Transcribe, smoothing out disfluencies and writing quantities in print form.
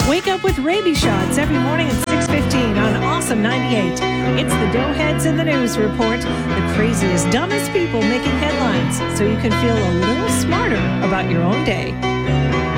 Wake up with Rabies shots every morning at 6:15 on Awesome 98. It's the Doughheads in the News Report, the craziest, dumbest people making headlines, so you can feel a little smarter about your own day.